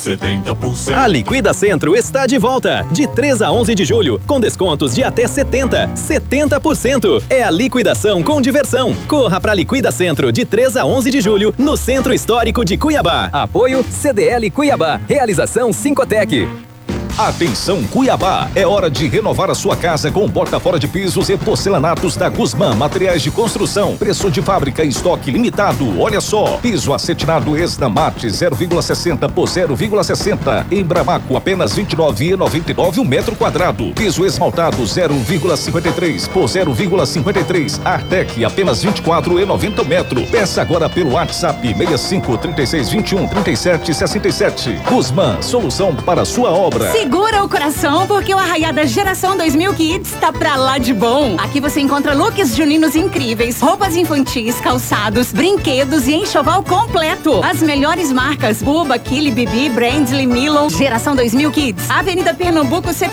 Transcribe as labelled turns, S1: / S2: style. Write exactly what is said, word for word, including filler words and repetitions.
S1: setenta por cento.
S2: A Liquida Centro está de volta, de três a onze de julho, com descontos de até setenta, setenta por cento. É a liquidação com diversão. Corra para Liquida Centro de três a onze de julho, no Centro Histórico de Cuiabá.
S3: Apoio C D L Cuiabá. Realização Sincotec.
S4: Atenção Cuiabá, é hora de renovar a sua casa com porta fora de pisos e porcelanatos da Guzmã Materiais de Construção. Preço de fábrica e estoque limitado. Olha só, piso acetinado Esdamate zero vírgula sessenta por zero vírgula sessenta. Embramaco apenas vinte e nove reais e noventa e nove centavos o metro quadrado. Piso esmaltado zero vírgula cinquenta e três por zero vírgula cinquenta e três. Artec apenas vinte e quatro reais e noventa centavos o metro. Peça agora pelo WhatsApp seis cinco, trinta e seis, vinte e um, trinta e sete, sessenta e sete. Guzmã, solução para a sua obra.
S5: Segura o coração, porque o Arraiada Geração dois mil Kids tá pra lá de bom. Aqui você encontra looks juninos incríveis, roupas infantis, calçados, brinquedos e enxoval completo. As melhores marcas: Buba, Kili, Bibi, Brandly, Milo. Geração dois mil Kids, Avenida Pernambuco,